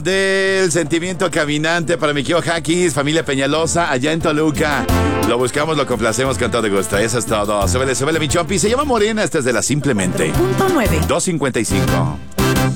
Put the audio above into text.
Del sentimiento caminante para mi querido Jaquis, familia Peñalosa, allá en Toluca. Lo buscamos, lo complacemos con todo gusto. Eso es todo. Súbele, mi chompi. Se llama Morena, esta es de la Simplemente. .9 255.